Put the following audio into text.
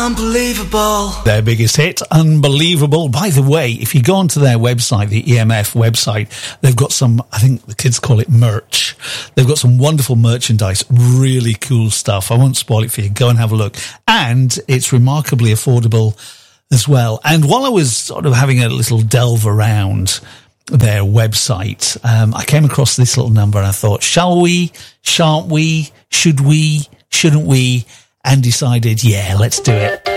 Unbelievable. Their biggest hit, Unbelievable. By the way, if you go onto their website, the EMF website, they've got some, I think the kids call it merch. They've got some wonderful merchandise, really cool stuff. I won't spoil it for you. Go and have a look. And it's remarkably affordable as well. And while I was sort of having a little delve around their website, I came across this little number and I thought, shall we, shan't we, should we, shouldn't we? And decided, yeah, let's do it.